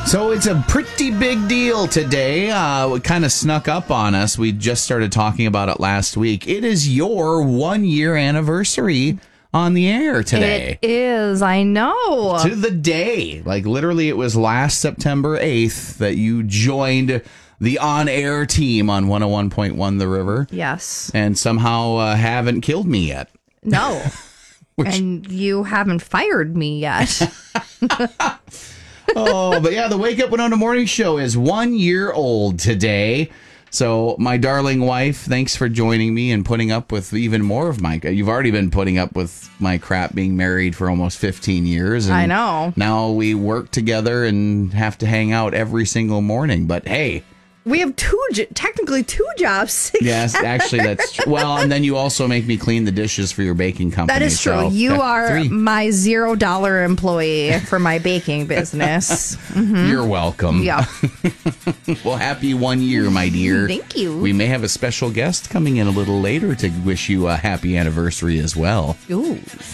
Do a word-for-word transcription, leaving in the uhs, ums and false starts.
So it's a pretty big deal today. Uh, it kind of snuck up on us. We just started talking about it last week. It is your one-year anniversary on the air today. It is, I know. To the day. Like, literally, it was last September eighth that you joined the on-air team on one oh one point one The River. Yes. And somehow uh, haven't killed me yet. No. Which... And you haven't fired me yet. Oh, but yeah, the Wake Up Winona Morning Show is one year old today. So, my darling wife, thanks for joining me and putting up with even more of my... You've already been putting up with my crap being married for almost fifteen years. And I know. Now we work together and have to hang out every single morning. But hey... We have two, technically two jobs. Yes, actually, that's true. Well, and then you also make me clean the dishes for your baking company. That is true. So you are three. my zero dollar employee for my baking business. Mm-hmm. You're welcome. Yeah. Well, happy one year, my dear. Thank you. We may have a special guest coming in a little later to wish you a happy anniversary as well. Ooh.